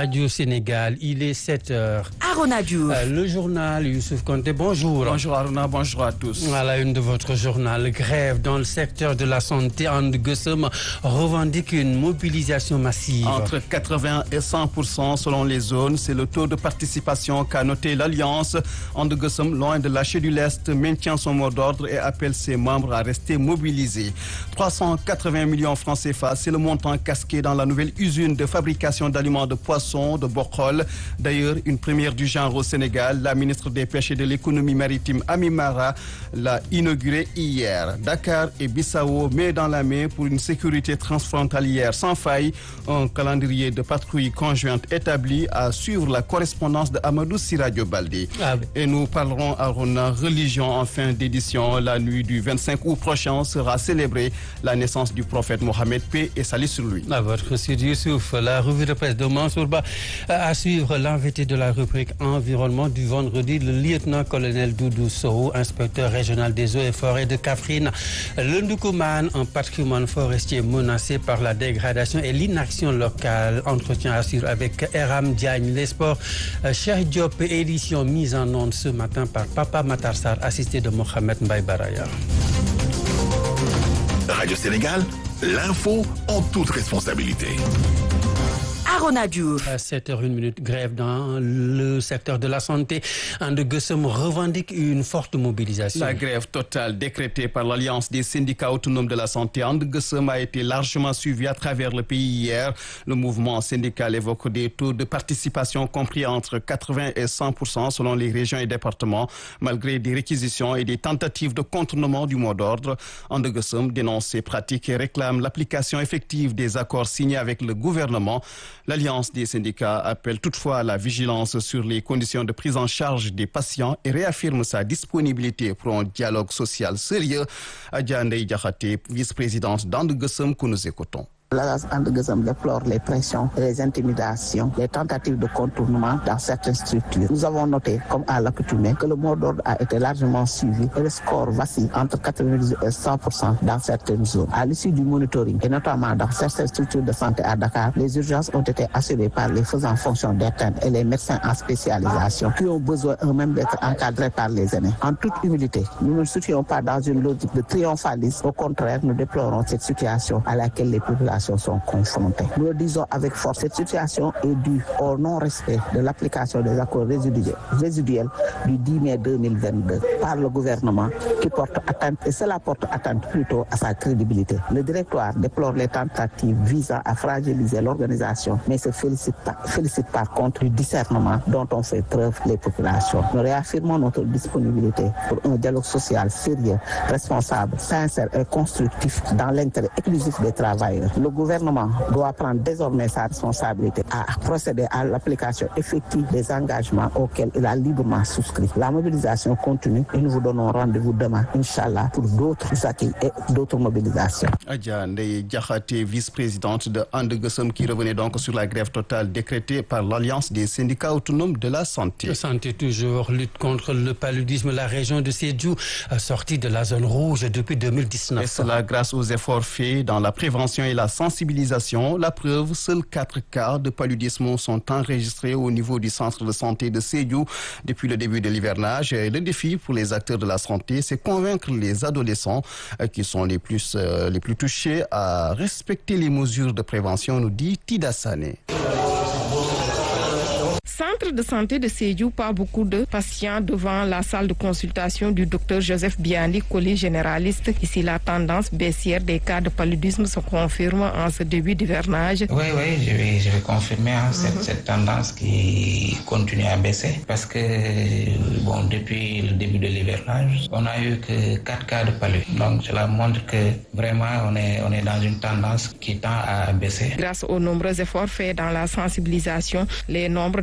Radio Sénégal, il est 7h. Arona Diouf. Le journal Youssouf Konté, bonjour. Bonjour Arona, bonjour à tous. À la une de votre journal, grève dans le secteur de la santé. And Gueusseum revendique une mobilisation massive. Entre 80 et 100% selon les zones, c'est le taux de participation qu'a noté l'Alliance. And Gueusseum, loin de lâcher du lest, maintient son mot d'ordre et appelle ses membres à rester mobilisés. 380 millions francs CFA, c'est le montant casqué dans la nouvelle usine de fabrication d'aliments de poissons de Bokhol. D'ailleurs, une première du genre au Sénégal. La ministre des Pêches et de l'économie maritime, Ami Mara, l'a inaugurée hier. Dakar et Bissau, main dans la main pour une sécurité transfrontalière sans faille. Un calendrier de patrouille conjointe établi à suivre la correspondance de Amadou Siradio Baldé. Et nous parlerons à Rona religion en fin d'édition. La nuit du 25 août prochain sera célébrée la naissance du prophète Mohamed, paix et salut sur lui. À votre sud Youssouf, la revue de presse de Mansour Ba. À suivre l'invité de la rubrique environnement du vendredi, le lieutenant-colonel Doudou Sow, inspecteur régional des eaux et forêts de Kaffrine. Le Ndoukoumane, un patrimoine forestier menacé par la dégradation et l'inaction locale. Entretien à suivre avec Eram Diagne. Les sports, Cheikh Diop, édition mise en onde ce matin par Papa Matarsar, assisté de Mohamed Mbaye Baraya. Radio Sénégal, l'info en toute responsabilité. Arona Diouf. À 7h01, grève dans le secteur de la santé. And Gueusseum revendique une forte mobilisation. La grève totale décrétée par l'Alliance des syndicats autonomes de la santé And Gueusseum a été largement suivie à travers le pays hier. Le mouvement syndical évoque des taux de participation compris entre 80 et 100% selon les régions et départements, malgré des réquisitions et des tentatives de contournement du mot d'ordre. And Gueusseum dénonce ces pratiques et réclame l'application effective des accords signés avec le gouvernement. L'Alliance des syndicats appelle toutefois à la vigilance sur les conditions de prise en charge des patients et réaffirme sa disponibilité pour un dialogue social sérieux. Adja Ndeye Diakhaté, vice-présidente d'And Gueusseum, que nous écoutons. L'Alliance And Gueusseum déplore les pressions, les intimidations, les tentatives de contournement dans certaines structures. Nous avons noté, comme à l'accoutumée, que le mot d'ordre a été largement suivi et le score vacille entre 90 et 100% dans certaines zones. À l'issue du monitoring, et notamment dans certaines structures de santé à Dakar, les urgences ont été assurées par les faisant fonction d'internes et les médecins en spécialisation qui ont besoin eux-mêmes d'être encadrés par les aînés. En toute humilité, nous ne nous situons pas dans une logique de triomphalisme. Au contraire, nous déplorons cette situation à laquelle les populations sont confrontés. Nous le disons avec force, cette situation est due au non-respect de l'application des accords résiduels du 10 mai 2022 par le gouvernement qui porte atteinte, et cela porte atteinte plutôt à sa crédibilité. Le directoire déplore les tentatives visant à fragiliser l'organisation, mais se félicite par contre du discernement dont ont fait preuve les populations. Nous réaffirmons notre disponibilité pour un dialogue social sérieux, responsable, sincère et constructif dans l'intérêt exclusif des travailleurs. Le gouvernement doit prendre désormais sa responsabilité à procéder à l'application effective des engagements auxquels il a librement souscrit. La mobilisation continue et nous vous donnons rendez-vous demain, Inch'Allah, pour d'autres acquis et d'autres mobilisations. Adja Ndeye Diakhaté, vice-présidente de And Gueusseum, qui revenait donc sur la grève totale décrétée par l'Alliance des syndicats autonomes de la santé. La santé toujours, lutte contre le paludisme. La région de Sédhiou sortie de la zone rouge depuis 2019. Et cela grâce aux efforts faits dans la prévention et la sensibilisation. La preuve, seuls 4 cas de paludisme sont enregistrés au niveau du centre de santé de Sédhiou depuis le début de l'hivernage. Et le défi pour les acteurs de la santé, c'est convaincre les adolescents qui sont les plus touchés à respecter les mesures de prévention, nous dit Tida Sané. Centre de santé de Sédhiou, pas beaucoup de patients devant la salle de consultation du docteur Joseph Biani, collège généraliste. Ici, la tendance baissière des cas de paludisme se confirme en ce début d'hivernage. Oui, je vais confirmer cette tendance qui continue à baisser parce que depuis le début de l'hivernage, on n'a eu que 4 cas de paludisme. Donc, cela montre que vraiment, on est dans une tendance qui tend à baisser. Grâce aux nombreux efforts faits dans la sensibilisation, les nombres de cas de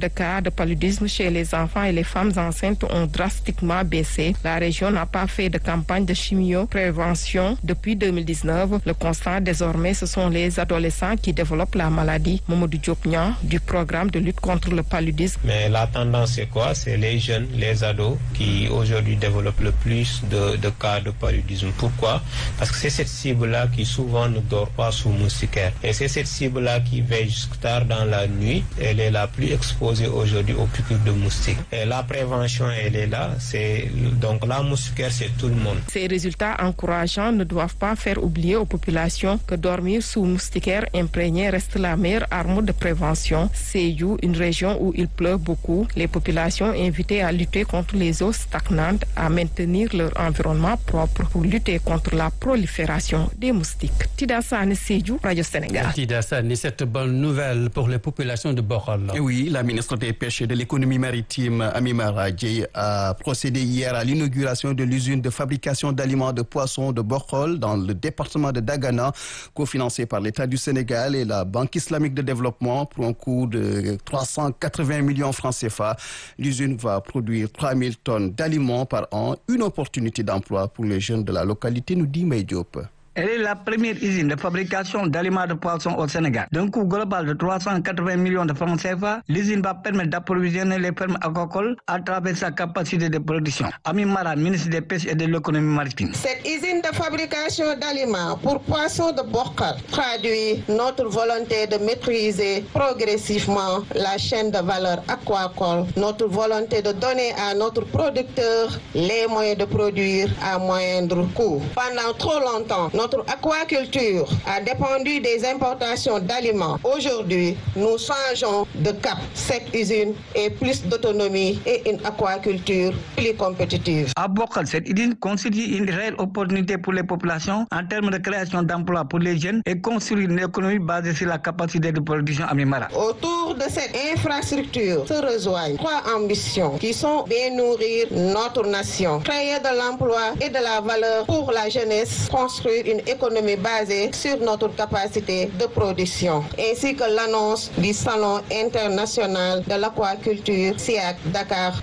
de paludisme chez les enfants et les femmes enceintes ont drastiquement baissé. La région n'a pas fait de campagne de chimioprévention depuis 2019. Le constat désormais, ce sont les adolescents qui développent la maladie. Mamadou Diop Niang du programme de lutte contre le paludisme. Mais la tendance c'est quoi? C'est les jeunes, les ados qui aujourd'hui développent le plus de cas de paludisme. Pourquoi? Parce que c'est cette cible-là qui souvent ne dort pas sous moustiquaire. Et c'est cette cible-là qui veille jusque tard dans la nuit. Elle est la plus exposée aujourd'hui aux piqûres de moustiques. Et la prévention, elle est là. Donc la moustiquaire, c'est tout le monde. Ces résultats encourageants ne doivent pas faire oublier aux populations que dormir sous moustiquaire imprégné reste la meilleure arme de prévention. Sédhiou, une région où il pleut beaucoup, les populations invitées à lutter contre les eaux stagnantes, à maintenir leur environnement propre pour lutter contre la prolifération des moustiques. Tida Sane, Sédhiou, Radio Sénégal. Tida Sane, cette bonne nouvelle pour les populations de Bokhol. Oui, la ministre des Pêches et de l'économie maritime, Amimara Dieye, a procédé hier à l'inauguration de l'usine de fabrication d'aliments de poissons de Bokhol dans le département de Dagana, cofinancée par l'État du Sénégal et la Banque islamique de développement pour un coût de 380 millions francs CFA. L'usine va produire 3000 tonnes d'aliments par an, une opportunité d'emploi pour les jeunes de la localité, nous dit Mbaye Diop. Elle est la première usine de fabrication d'aliments de poissons au Sénégal. D'un coût global de 380 millions de francs CFA, l'usine va permettre d'approvisionner les fermes aquacoles à travers sa capacité de production. Amimara, ministre des Pêches et de l'économie maritime. Cette usine de fabrication d'aliments pour poissons de Bokhol traduit notre volonté de maîtriser progressivement la chaîne de valeur aquacole, notre volonté de donner à notre producteur les moyens de produire à moindre coût. Pendant trop longtemps, notre aquaculture a dépendu des importations d'aliments. Aujourd'hui, nous changeons de cap. Cette usine est plus d'autonomie et une aquaculture plus compétitive. À Bokhol, cette usine constitue une réelle opportunité pour les populations en termes de création d'emplois pour les jeunes et construire une économie basée sur la capacité de production Amimara. Autour de cette infrastructure se rejoignent trois ambitions qui sont bien nourrir notre nation, créer de l'emploi et de la valeur pour la jeunesse, construire une économie basée sur notre capacité de production, ainsi que l'annonce du Salon international de l'aquaculture SIAC Dakar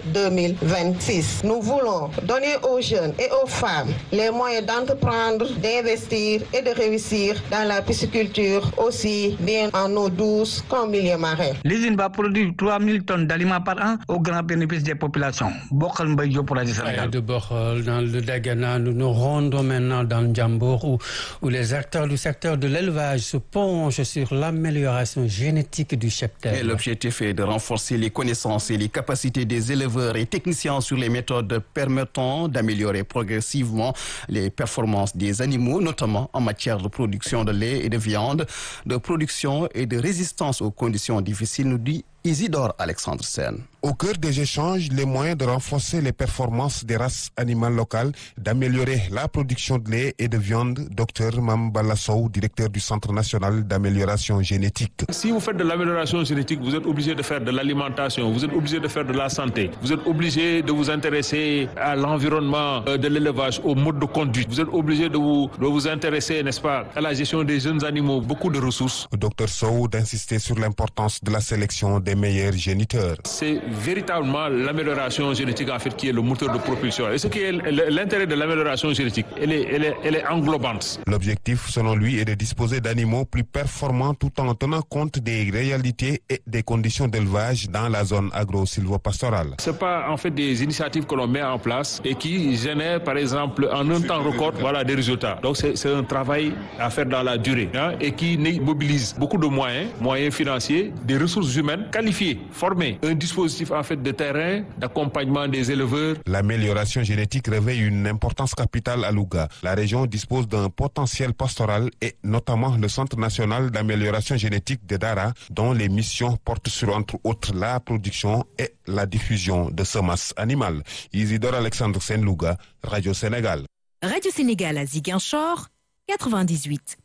2026. Nous voulons donner aux jeunes et aux femmes les moyens d'entreprendre, d'investir et de réussir dans la pisciculture, aussi bien en eau douce qu'en milieu marin. L'usine va produire 3000 tonnes d'aliments par an au grand bénéfice des populations. Bokhol Mbaye Diop pour Radio Sénégal. De Bokhol, dans le Dagana, nous nous rendons maintenant dans le Djambour où les acteurs du secteur de l'élevage se penchent sur l'amélioration génétique du cheptel. Et l'objectif est de renforcer les connaissances et les capacités des éleveurs et techniciens sur les méthodes permettant d'améliorer progressivement les performances des animaux, notamment en matière de production de lait et de viande, de production et de résistance aux conditions difficiles, nous dit Isidore Alexandre Sen. Au cœur des échanges, les moyens de renforcer les performances des races animales locales, d'améliorer la production de lait et de viande, Dr Mambala Sow, directeur du Centre national d'amélioration génétique. Si vous faites de l'amélioration génétique, vous êtes obligé de faire de l'alimentation, vous êtes obligé de faire de la santé, vous êtes obligé de vous intéresser à l'environnement de l'élevage, au mode de conduite, vous êtes obligé de vous intéresser, n'est-ce pas, à la gestion des jeunes animaux, beaucoup de ressources. Dr Sow d'insister sur l'importance de la sélection des meilleurs géniteurs. C'est véritablement l'amélioration génétique en fait qui est le moteur de propulsion. Et ce qui est l'intérêt de l'amélioration génétique, elle est englobante. L'objectif, selon lui, est de disposer d'animaux plus performants tout en tenant compte des réalités et des conditions d'élevage dans la zone agro-silvopastorale. C'est pas en fait des initiatives que l'on met en place et qui génèrent par exemple en un temps record des résultats. Donc c'est un travail à faire dans la durée et qui mobilise beaucoup de moyens financiers, des ressources humaines qualifiées, formées, un dispositif en fait de terrain, d'accompagnement des éleveurs. L'amélioration génétique réveille une importance capitale à Louga. La région dispose d'un potentiel pastoral et notamment le Centre national d'amélioration génétique de Dara, dont les missions portent sur entre autres la production et la diffusion de semences animales. Isidore Alexandre Sen, Louga, Radio Sénégal. Radio Sénégal à Ziguinchor, 98.9.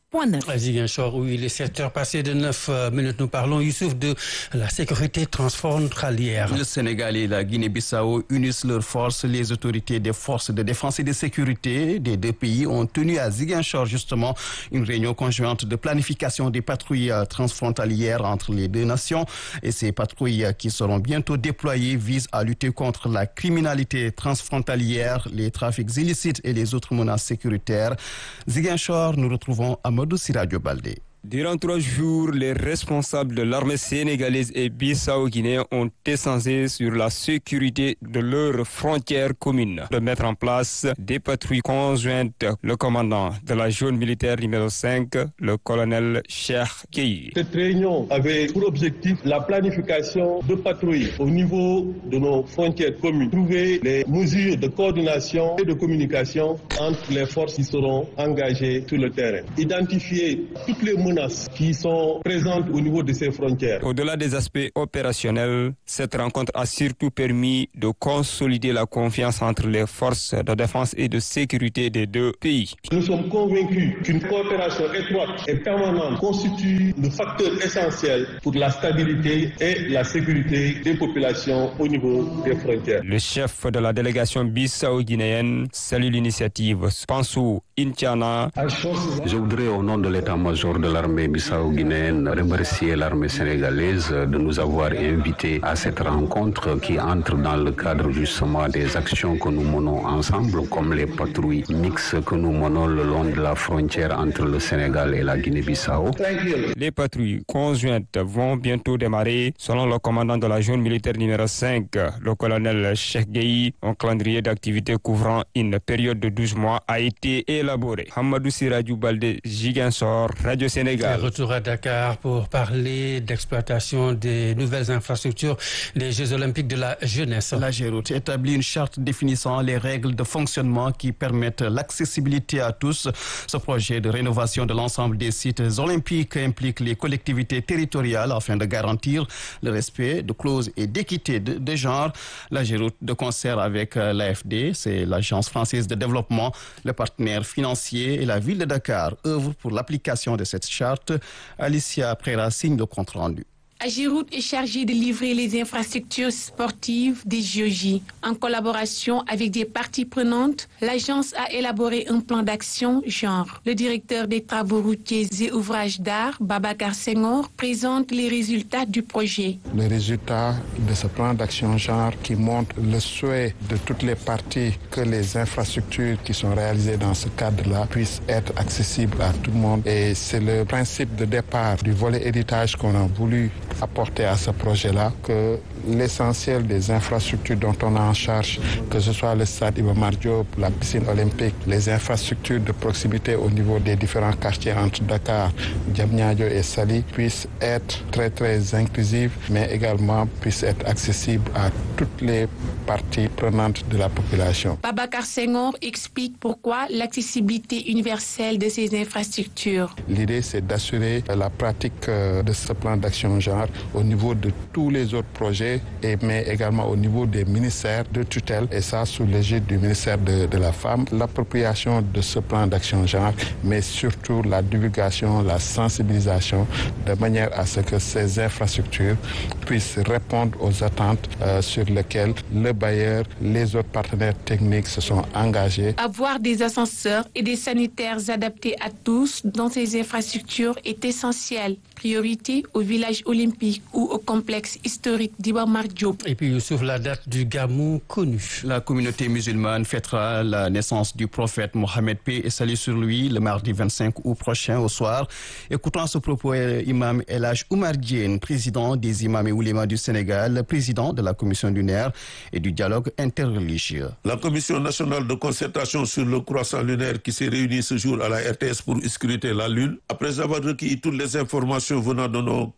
103.9. Ziguinchor, où il est 7h passé de 9 minutes. Nous parlons, Youssouf, de la sécurité transfrontalière. Le Sénégal et la Guinée-Bissau unissent leurs forces. Les autorités des forces de défense et de sécurité des deux pays ont tenu à Ziguinchor justement une réunion conjointe de planification des patrouilles transfrontalières entre les deux nations. Et ces patrouilles qui seront bientôt déployées visent à lutter contre la criminalité transfrontalière, les trafics illicites et les autres menaces sécuritaires. Ziguinchor, nous retrouvons Amadou Siradio Baldé. Durant 3 jours, les responsables de l'armée sénégalaise et bissau-guinéens ont échangé sur la sécurité de leurs frontières communes. De mettre en place des patrouilles conjointes, le commandant de la zone militaire numéro 5, le colonel Cheikh Gueye. Cette réunion avait pour objectif la planification de patrouilles au niveau de nos frontières communes. Trouver les mesures de coordination et de communication entre les forces qui seront engagées sur le terrain. Identifier toutes les menaces qui sont présentes au niveau de ces frontières. Au-delà des aspects opérationnels, cette rencontre a surtout permis de consolider la confiance entre les forces de défense et de sécurité des deux pays. Nous sommes convaincus qu'une coopération étroite et permanente constitue le facteur essentiel pour la stabilité et la sécurité des populations au niveau des frontières. Le chef de la délégation bissau-guinéenne salue l'initiative. Pansou Intiana. Je voudrais au nom de l'état-major de l'armée bissau-guinéenne remercier l'armée sénégalaise de nous avoir invités à cette rencontre qui entre dans le cadre justement des actions que nous menons ensemble, comme les patrouilles mixtes que nous menons le long de la frontière entre le Sénégal et la Guinée-Bissau. Les patrouilles conjointes vont bientôt démarrer. Selon le commandant de la zone militaire numéro 5, le colonel Cheikh Gueye, un calendrier d'activité couvrant une période de 12 mois a été élaboré. Hamadou Siradiou Baldé, Ziguinchor, Radio Sénégal. Retour à Dakar pour parler d'exploitation des nouvelles infrastructures des Jeux Olympiques de la jeunesse. La Géroute établit une charte définissant les règles de fonctionnement qui permettent l'accessibilité à tous. Ce projet de rénovation de l'ensemble des sites olympiques implique les collectivités territoriales afin de garantir le respect de clauses et d'équité de genre. La Géroute, de concert avec l'AFD, c'est l'Agence française de développement, le partenaire financier et la ville de Dakar, œuvre pour l'application de cette charte. Alicia Préra signe le compte rendu. Agirout est chargé de livrer les infrastructures sportives des JOJ. En collaboration avec des parties prenantes, l'agence a élaboré un plan d'action genre. Le directeur des travaux routiers et ouvrages d'art, Babacar Senghor, présente les résultats du projet. Le résultat de ce plan d'action genre qui montre le souhait de toutes les parties que les infrastructures qui sont réalisées dans ce cadre-là puissent être accessibles à tout le monde. Et c'est le principe de départ du volet héritage qu'on a voulu apporter à ce projet-là, que l'essentiel des infrastructures dont on a en charge, que ce soit le stade Iba Mar Diop, la piscine olympique, les infrastructures de proximité au niveau des différents quartiers entre Dakar, Diamniadio et Saly, puissent être très inclusives, mais également puissent être accessibles à toutes les parties prenantes de la population. Babacar Senghor explique pourquoi l'accessibilité universelle de ces infrastructures. L'idée, c'est d'assurer la pratique de ce plan d'action genre au niveau de tous les autres projets, mais également au niveau des ministères de tutelle, et ça sous l'égide du ministère de la Femme. L'appropriation de ce plan d'action genre, mais surtout la divulgation, la sensibilisation, de manière à ce que ces infrastructures puissent répondre aux attentes sur lesquelles le bailleur, les autres partenaires techniques se sont engagés. Avoir des ascenseurs et des sanitaires adaptés à tous dans ces infrastructures est essentiel. Priorité au village olympique ou au complexe historique d'Iba Mar Diop. Et puis Youssouf, la date du Gamou connue. La communauté musulmane fêtera la naissance du prophète Mohammed, paix et salut sur lui, le mardi 25 août prochain au soir. Écoutons à ce propos Imam El Hadj Oumar Diène, président des imams et oulémas du Sénégal, président de la commission lunaire et du dialogue interreligieux. La commission nationale de concertation sur le croissant lunaire qui s'est réunie ce jour à la RTS pour scruter la lune, après avoir recueilli toutes les informations venant de nos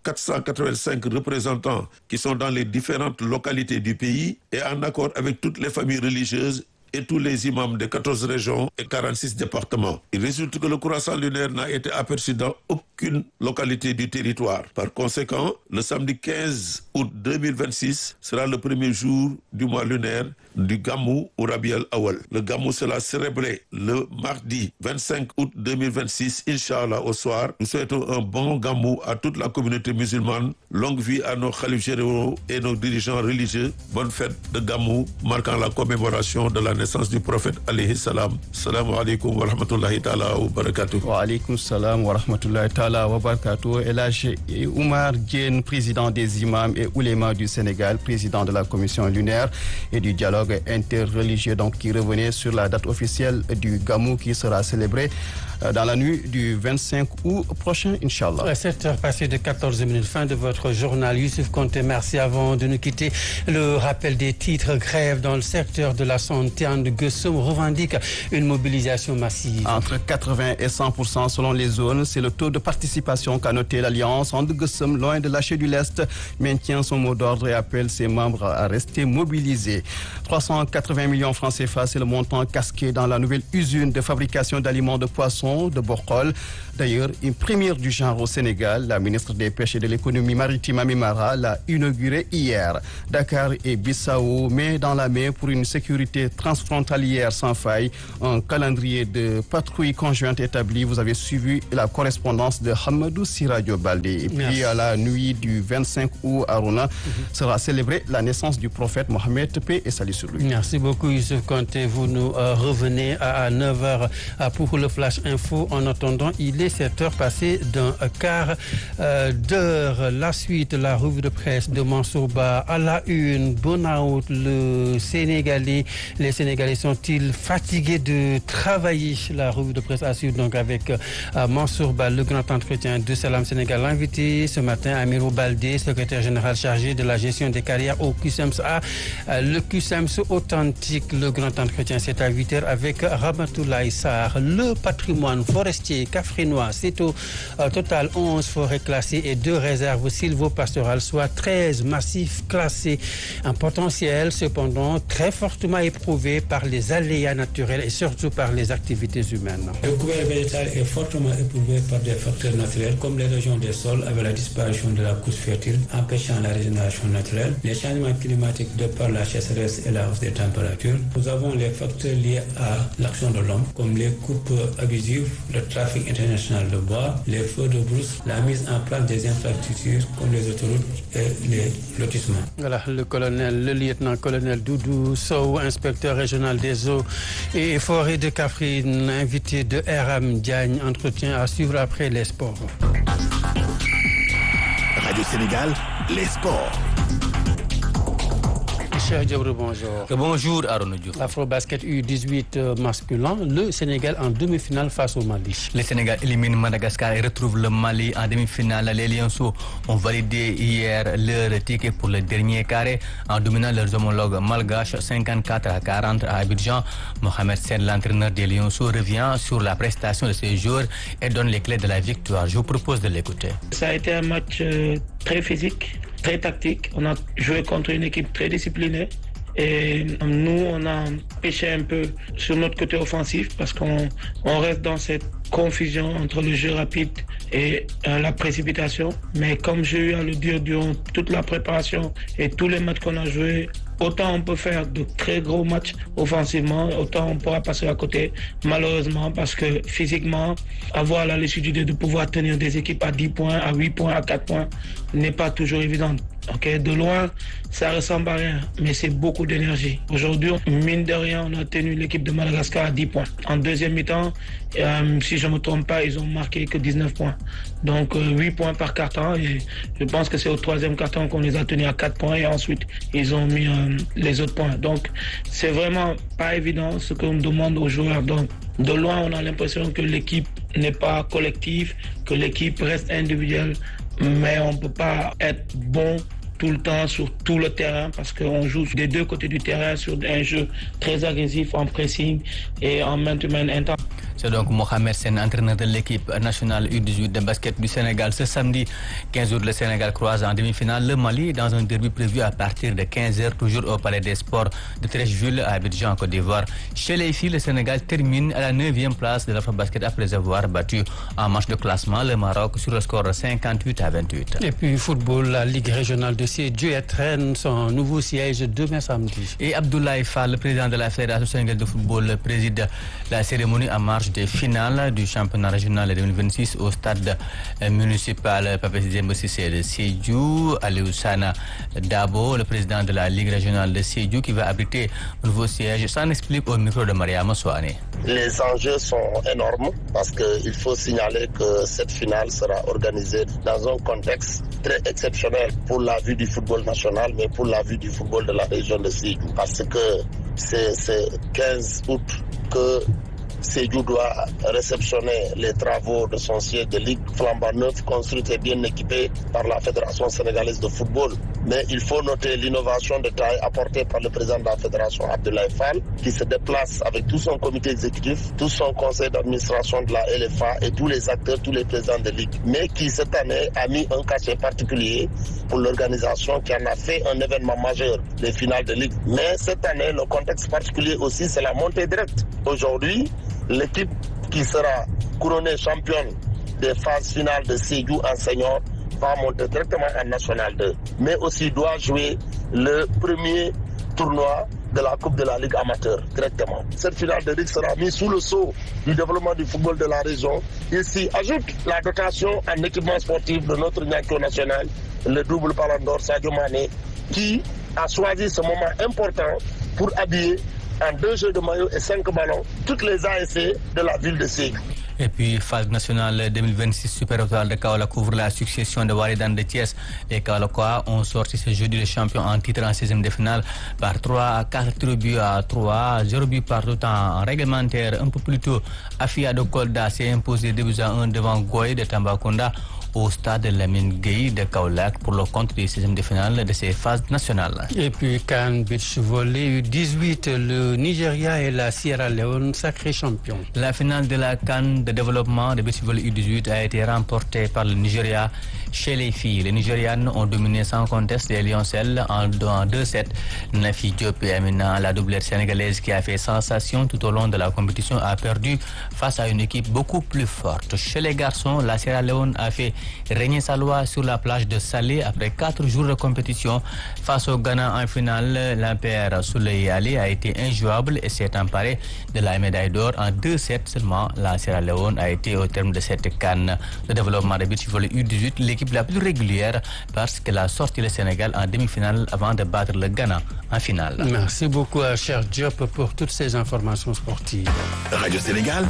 485 représentants qui sont dans les différentes localités du pays et en accord avec toutes les familles religieuses et tous les imams de 14 régions et 46 départements. Il résulte que le croissant lunaire n'a été aperçu dans aucune localité du territoire. Par conséquent, le samedi 15 août 2026 sera le premier jour du mois lunaire du Gamou ou Rabi al-Awal. Le Gamou sera célébré le mardi 25 août 2026, Inch'Allah, au soir. Nous souhaitons un bon Gamou à toute la communauté musulmane. Longue vie à nos khalifes généraux et nos dirigeants religieux. Bonne fête de Gamou, marquant la commémoration de la naissance du prophète alayhi salam. Salam alaikum wa rahmatullahi ta'ala wa barakatuh. Wa alaikum salam wa rahmatullahi ta'ala wa barakatuh. Elhadj Oumar Diène, président des imams et oulémas du Sénégal, président de la commission lunaire et du dialogue interreligieux, donc qui revenait sur la date officielle du Gamou qui sera célébré dans la nuit du 25 août prochain, Inch'Allah. À 7h passées de 14 minutes, fin de votre journal. Youssouf Konté, merci. Avant de nous quitter, le rappel des titres. Grève dans le secteur de la santé. Ande Gueusseum revendique une mobilisation massive. Entre 80 et 100% selon les zones, c'est le taux de participation qu'a noté l'Alliance. Ande Gueusseum, loin de lâcher du lest, maintient son mot d'ordre et appelle ses membres à rester mobilisés. 380 millions francs CFA, c'est le montant casqué dans la nouvelle usine de fabrication d'aliments de poissons de Borkhol. D'ailleurs, une première du genre au Sénégal. La ministre des Pêches et de l'économie maritime Amimara l'a inaugurée hier. Dakar et Bissau, main dans la main pour une sécurité transfrontalière sans faille. Un calendrier de patrouille conjointe établi. Vous avez suivi la correspondance de Hamadou Siradio Baldé. Et puis à la nuit du 25 août, Aruna sera célébrée la naissance du prophète Mohamed, paix et salut sur lui. Merci beaucoup Youssouf Konté. Vous nous revenez à 9h pour le Flash Info. En attendant, il est 7h passées d'un quart d'heure. La suite, la revue de presse de Mansourba à la une. Burnout, les Sénégalais sont-ils fatigués de travailler? La revue de presse à suivre donc avec Mansourba, le grand entretien de Salam Sénégal. L'invité ce matin, Amirou Baldé, secrétaire général chargé de la gestion des carrières au QSEMS A. Le QSEMS authentique, le grand entretien, c'est à 8h avec Ramatoulaye Sarr. Le patrimoine forestier cafrinois, c'est au total 11 forêts classées et 2 réserves sylvopastorales, soit 13 massifs classés. Un potentiel cependant très fortement éprouvé par les aléas naturels et surtout par les activités humaines. Le couvert végétal est fortement éprouvé par des facteurs naturels comme l'érosion des sols avec la disparition de la couche fertile empêchant la régénération naturelle, les changements climatiques de par la sécheresse et la hausse des températures. Nous avons les facteurs liés à l'action de l'homme comme les coupes abusives, le trafic international de bois, les feux de brousse, la mise en place des infrastructures comme les autoroutes et les lotissements. Voilà, le lieutenant-colonel Doudou Sow, inspecteur régional des eaux et forêts de Kaffrine, invité de Aram Diagne, entretien à suivre après les sports. Radio Sénégal, les sports. Cheikh Diabrou, bonjour. Bonjour Arnaud Diouf. Afro-basket U18 masculin, le Sénégal en demi-finale face au Mali. Le Sénégal élimine Madagascar et retrouve le Mali en demi-finale. Les Lionceaux ont validé hier leur ticket pour le dernier carré en dominant leurs homologues malgaches 54-40 à Abidjan. Mohamed Sen, l'entraîneur des Lionceaux, revient sur la prestation de ses joueurs et donne les clés de la victoire. Je vous propose de l'écouter. Ça a été un match très physique, très tactique. On a joué contre une équipe très disciplinée et nous, on a pêché un peu sur notre côté offensif parce qu'on reste dans cette confusion entre le jeu rapide et la précipitation. Mais comme j'ai eu à le dire durant toute la préparation et tous les matchs qu'on a joués, autant on peut faire de très gros matchs offensivement, autant on pourra passer à côté, malheureusement, parce que physiquement, avoir la lucidité de pouvoir tenir des équipes à 10 points, à 8 points, à 4 points, n'est pas toujours évident. Okay, de loin, ça ressemble à rien, mais c'est beaucoup d'énergie. Aujourd'hui, mine de rien, on a tenu l'équipe de Madagascar à 10 points. En deuxième mi-temps, si je ne me trompe pas, ils ont marqué que 19 points. Donc 8 points par carton. Et je pense que c'est au troisième carton qu'on les a tenus à 4 points et ensuite ils ont mis les autres points. Donc c'est vraiment pas évident ce qu'on demande aux joueurs. Donc de loin, on a l'impression que l'équipe n'est pas collective, que l'équipe reste individuelle, mais on ne peut pas être bon tout le temps sur tout le terrain parce qu'on joue des deux côtés du terrain sur un jeu très agressif en pressing et en man-to-man intense. C'est donc Mohamed Sen, entraîneur de l'équipe nationale U18 de basket du Sénégal. Ce samedi 15 août, le Sénégal croise en demi-finale le Mali dans un derby prévu à partir de 15h, toujours au Palais des Sports de Treichville à Abidjan, en Côte d'Ivoire. Chez les filles, le Sénégal termine à la 9e place de l'Afro-basket après avoir battu en match de classement le Maroc sur le score 58-28. Et puis football, la Ligue régionale de Sédhiou traîne son nouveau siège demain samedi. Et Abdoulaye Fall, le président de la Fédération sénégalaise de football, préside la cérémonie en marge des finales du championnat régional 2026 au stade municipal Papis Demba Cissé de Sédhiou. Alioussana Dabo, le président de la Ligue régionale de Sédhiou, qui va abriter un nouveau siège, s'en explique au micro de Mariama Souane. Les enjeux sont énormes parce qu'il faut signaler que cette finale sera organisée dans un contexte très exceptionnel pour la vue du football national, mais pour la vue du football de la région de Sédhiou. Parce que c'est 15 août que Sédhiou doit réceptionner les travaux de son siège de ligue flambant neuf, construit et bien équipé par la Fédération sénégalaise de football. Mais il faut noter l'innovation de taille apportée par le président de la Fédération, Abdoulaye Fall, qui se déplace avec tout son comité exécutif, tout son conseil d'administration de la LFA et tous les acteurs, tous les présidents de ligue. Mais qui cette année a mis un cachet particulier pour l'organisation qui en a fait un événement majeur, les finales de ligue. Mais cette année, le contexte particulier aussi, c'est la montée directe. Aujourd'hui, l'équipe qui sera couronnée championne des phases finales de Sédhiou en senior va monter directement en National 2, mais aussi doit jouer le premier tournoi de la Coupe de la Ligue amateur directement. Cette finale de Ligue sera mise sous le sceau du développement du football de la région. Il s'y ajoute la dotation en équipement sportif de notre Niancho national, le double Ballon d'Or Sadio Mané, qui a choisi ce moment important pour habiller en 2 jeux de maillot et 5 ballons toutes les ASC de la ville de Sédhiou. Et puis, phase nationale 2026 Super Étoile de Kaolack couvre la succession de Walidane de Thiès. Les Kaolackois ont sorti ce jeudi le champion en titre en 16e de finale par 4 buts à 3, 0 but partout en réglementaire. Un peu plus tôt, Afia de Kolda s'est imposé 2 buts à 1 devant Goy de Tambacounda au stade Lamine Gueye de Kaolack pour le compte des 16e de finale de ces phases nationales. Et puis CAN Beach Volley U18, le Nigeria et la Sierra Leone sacrés champions. La finale de la CAN de développement de Beach Volley U18 a été remportée par le Nigeria chez les filles. Les Nigérianes ont dominé sans conteste les Lioncelles en 2-7. Nafi Diop et Amina, la doublette sénégalaise qui a fait sensation tout au long de la compétition, a perdu face à une équipe beaucoup plus forte. Chez les garçons, la Sierra Leone a fait régner sa loi sur la plage de Salé après 4 jours de compétition. Face au Ghana en finale, l'impair Souley Ali a été injouable et s'est emparé de la médaille d'or en 2-7 seulement. La Sierra Leone a été au terme de cette CAN de développement de beach volley U18 l'équipe la plus régulière parce qu'elle a sorti le Sénégal en demi-finale avant de battre le Ghana en finale. Merci beaucoup à Cher Diop pour toutes ces informations sportives. Radio Sénégal.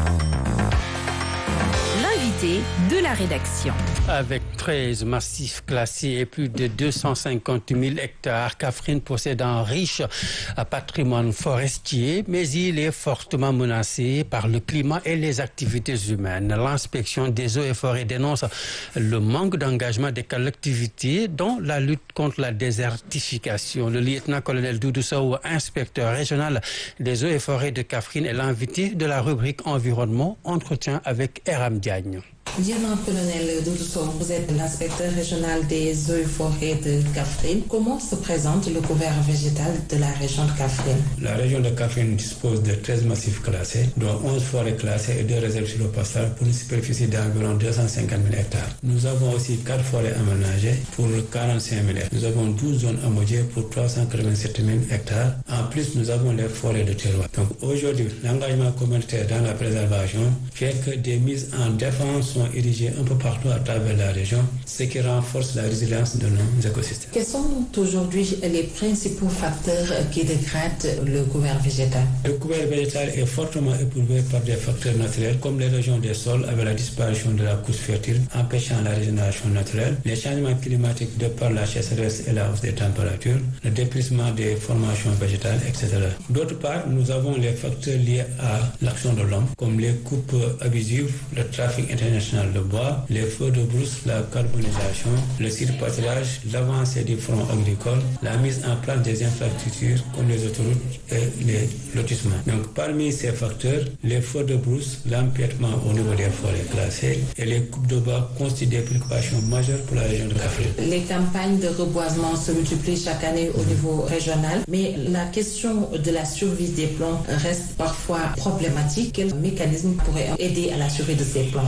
L'invité de la rédaction. Avec 13 massifs classés et plus de 250 000 hectares, Kaffrine possède un riche patrimoine forestier, mais il est fortement menacé par le climat et les activités humaines. L'inspection des eaux et forêts dénonce le manque d'engagement des collectivités dans la lutte contre la désertification. Le lieutenant-colonel Doudou Sow, inspecteur régional des eaux et forêts de Kaffrine, est l'invité de la rubrique Environnement, entretien avec Eram Diagne. Lieutenant-colonel Doudou Sow, vous êtes l'inspecteur régional des eaux et forêts de Kaffrine. Comment se présente le couvert végétal de la région de Kaffrine? La région de Kaffrine dispose de 13 massifs classés, dont 11 forêts classées et 2 réserves sylvopastorales pour une superficie d'environ 250 000 hectares. Nous avons aussi 4 forêts aménagées pour 45 000 hectares. Nous avons 12 zones aménagées pour 387 000 hectares. En plus, nous avons les forêts de terroir. Donc aujourd'hui, l'engagement communautaire dans la préservation fait que des mises en défense sont érigées un peu partout à travers la région, ce qui renforce la résilience de nos écosystèmes. Quels sont aujourd'hui les principaux facteurs qui dégradent le couvert végétal? Le couvert végétal est fortement éprouvé par des facteurs naturels comme l'érosion des sols avec la disparition de la couche fertile, empêchant la régénération naturelle, les changements climatiques de par la sécheresse et la hausse des températures, le déplécissement des formations végétales, etc. D'autre part, nous avons les facteurs liés à l'action de l'homme, comme les coupes abusives, le trafic international de bois, les feux de brousse, la carbonisation, le surpâturage, l'avancée du front agricole, la mise en place des infrastructures comme les autoroutes et les lotissements. Donc parmi ces facteurs, les feux de brousse, l'empiètement au niveau des forêts classées et les coupes de bois constituent des préoccupations majeures pour la région de Kaffrine. Les campagnes de reboisement se multiplient chaque année au niveau régional, mais la question de la survie des plants reste parfois problématique. Quel mécanisme pourrait aider à la survie de ces plants-là?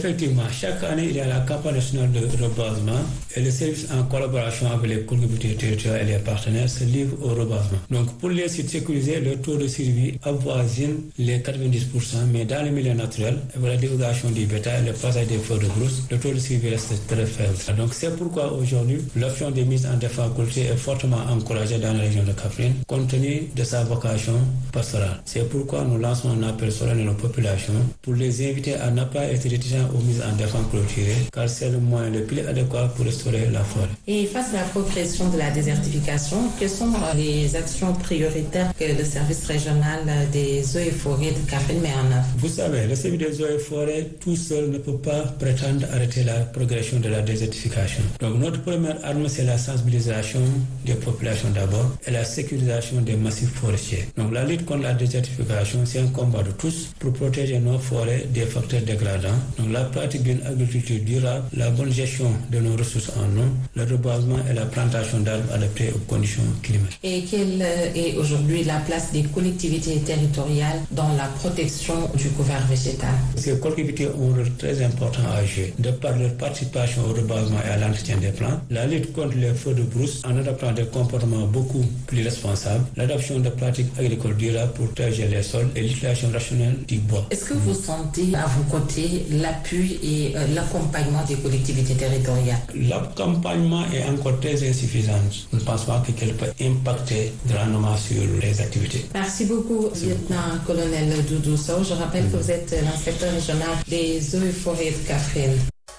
Effectivement, chaque année, il y a la campagne nationale de rebasement et le service en collaboration avec les collectivités territoriales et les partenaires se livre au rebasement. Donc pour les sites sécurisés, le taux de survie avoisine les 90%, mais dans les milieux naturels, avec la divulgation du bétail, le passage des feux de brousse, le taux de survie reste très faible. Donc c'est pourquoi aujourd'hui, l'option des mises en défense culturelle est fortement encouragée dans la région de Kaffrine, compte tenu de sa vocation pastorale. C'est pourquoi nous lançons un appel solennel aux populations pour les inviter à ne pas être réticents aux mises en défense clôturées, car c'est le moyen le plus adéquat pour restaurer la forêt. Et face à la progression de la désertification, quelles sont les actions prioritaires que le service régional des eaux et forêts de Kaffrine met en œuvre? Vous savez, le service des eaux et forêts tout seul ne peut pas prétendre arrêter la progression de la désertification. Donc notre première arme, c'est la sensibilisation des populations d'abord et la sécurisation des massifs forestiers. Donc la lutte contre la désertification, c'est un combat de tous pour protéger nos forêts des facteurs dégradants. Donc la pratique d'une agriculture durable, la bonne gestion de nos ressources en eau, le reboisement et la plantation d'arbres adaptés aux conditions climatiques. Et quelle est aujourd'hui la place des collectivités territoriales dans la protection du couvert végétal? Ces collectivités ont un rôle très important à jouer, de par leur participation au reboisement et à l'entretien des plantes, la lutte contre les feux de brousse en adoptant des comportements beaucoup plus responsables, l'adoption de pratiques agricoles durables pour protéger les sols et l'utilisation rationnelle du bois. Est-ce que vous sentez à vos côtés l'appui et l'accompagnement des collectivités territoriales? L'accompagnement est encore très insuffisant. Je ne pense pas qu'elle peut impacter grandement sur les activités. Merci beaucoup, lieutenant-colonel Doudou Sow. Je rappelle que vous êtes l'inspecteur régional des eaux et forêts de Kaffrine.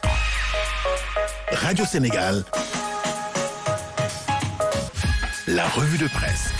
Radio Sénégal, la revue de presse.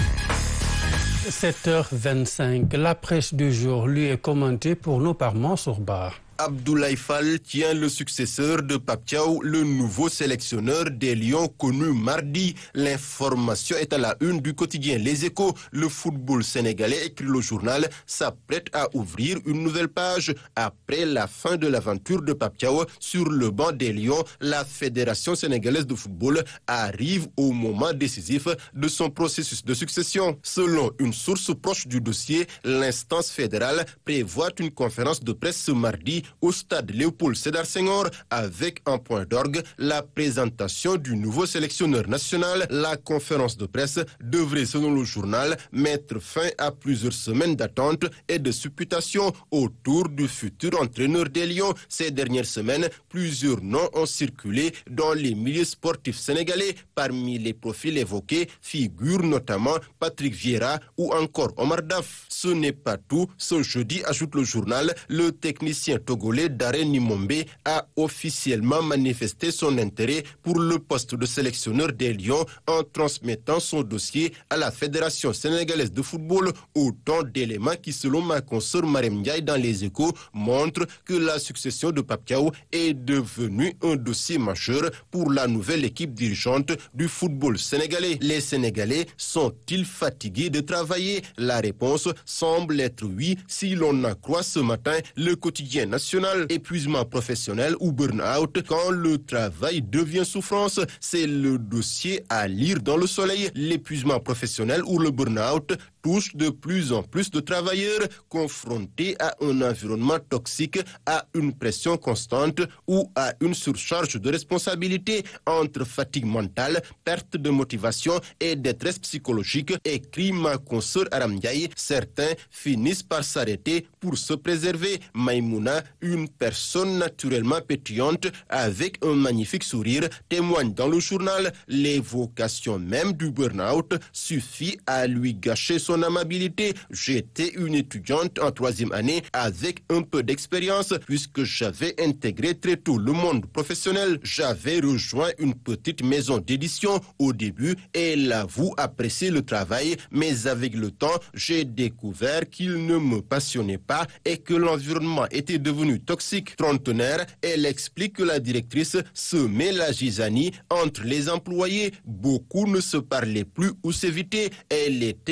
7h25, la presse du jour lui est commentée pour nous par Mansour Ba. Abdoulaye Fall tient le successeur de Pape Thiaw, le nouveau sélectionneur des Lions connu mardi. L'information est à la une du quotidien Les Échos. Le football sénégalais, écrit le journal, s'apprête à ouvrir une nouvelle page. Après la fin de l'aventure de Pape Thiaw sur le banc des Lions, la Fédération sénégalaise de football arrive au moment décisif de son processus de succession. Selon une source proche du dossier, l'instance fédérale prévoit une conférence de presse ce mardi au stade Léopold Sédar Senghor avec en point d'orgue la présentation du nouveau sélectionneur national. La conférence de presse devrait, selon le journal, mettre fin à plusieurs semaines d'attente et de supputation autour du futur entraîneur des Lions. Ces dernières semaines, plusieurs noms ont circulé dans les milieux sportifs sénégalais. Parmi les profils évoqués figurent notamment Patrick Vieira ou encore Omar Daf. Ce n'est pas tout. Ce jeudi, ajoute le journal, le technicien togolais Daré Nimombe a officiellement manifesté son intérêt pour le poste de sélectionneur des Lions en transmettant son dossier à la Fédération sénégalaise de football. Autant d'éléments qui, selon ma consoeur Marem Ndiaye dans Les Échos, montrent que la succession de Pape Thiaw est devenue un dossier majeur pour la nouvelle équipe dirigeante du football sénégalais. Les Sénégalais sont-ils fatigués de travailler? La réponse semble être oui si l'on en croit ce matin le quotidien national. Épuisement professionnel ou burn-out quand le travail devient souffrance, c'est le dossier à lire dans Le Soleil. L'épuisement professionnel ou le burn-out touche de plus en plus de travailleurs confrontés à un environnement toxique, à une pression constante ou à une surcharge de responsabilité. Entre fatigue mentale, perte de motivation et détresse psychologique, écrit ma consoeur Aram Ndiaye, certains finissent par s'arrêter pour se préserver. Maïmouna, une personne naturellement pétillante avec un magnifique sourire, témoigne dans le journal. L'évocation même du burn-out suffit à lui gâcher son amabilité. J'étais une étudiante en 3e année avec un peu d'expérience puisque j'avais intégré très tôt le monde professionnel. J'avais rejoint une petite maison d'édition au début et elle avoue apprécier le travail, mais avec le temps, j'ai découvert qu'il ne me passionnait pas et que l'environnement était devenu toxique. Trentenaire, elle explique que la directrice semait la gisanie entre les employés. Beaucoup ne se parlaient plus ou s'évitaient. Elle était la plus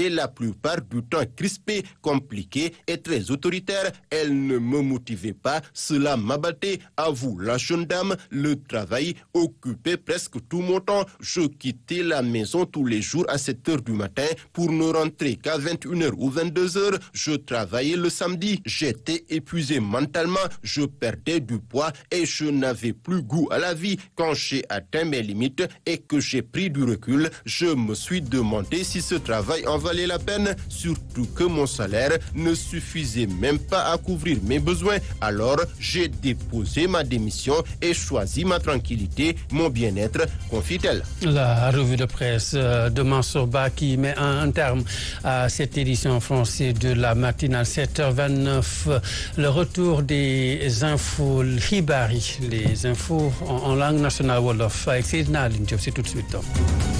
plupart du temps crispée, compliquée et très autoritaire. Elle ne me motivait pas, cela m'abattait. Avoue la jeune dame, le travail occupait presque tout mon temps. Je quittais la maison tous les jours à 7h du matin pour ne rentrer qu'à 21h ou 22h. Je travaillais le samedi. J'étais épuisé mentalement, je perdais du poids et je n'avais plus goût à la vie. Quand j'ai atteint mes limites et que j'ai pris du recul, je me suis demandé si ce travail en valait la peine, surtout que mon salaire ne suffisait même pas à couvrir mes besoins. Alors, j'ai déposé ma démission et choisi ma tranquillité, mon bien-être, confie-t-elle. La revue de presse de Mansour Ba qui met un terme à cette édition française de la matinale 7h29. Le retour des infos Hibari, les infos en langue nationale Wolof avec Seydina Aline Diop, c'est tout de suite.